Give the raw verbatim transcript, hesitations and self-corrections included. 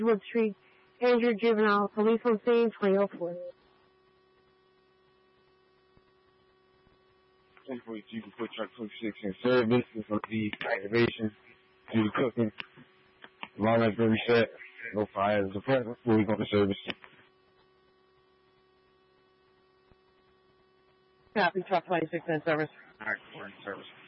Wood Street, injured juvenile, police on scene, twenty oh four. ten forty-two, foot truck twenty-six in service. This will be activation due to cooking. Long has been reset. No fires as a present. We'll go to service. Copy, truck twenty-six in service. Alright, we're in service.